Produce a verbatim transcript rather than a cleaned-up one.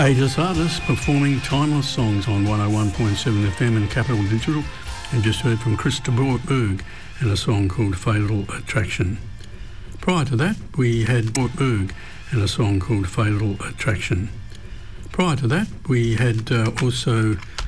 Ageless artists performing timeless songs on one oh one point seven F M and Capital Digital, and just heard from Christopher Berg and a song called Fatal Attraction. Prior to that, we had Berg and a song called Fatal Attraction. Prior to that, we had uh, also